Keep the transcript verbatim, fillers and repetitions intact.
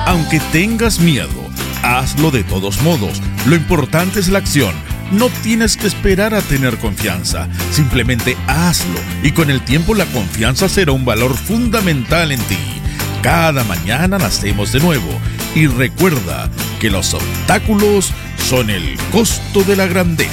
Aunque tengas miedo, hazlo de todos modos. Lo importante es la acción. No tienes que esperar a tener confianza. Simplemente hazlo. Y con el tiempo la confianza será un valor fundamental en ti. Cada mañana nacemos de nuevo. Y recuerda que los obstáculos son el costo de la grandeza.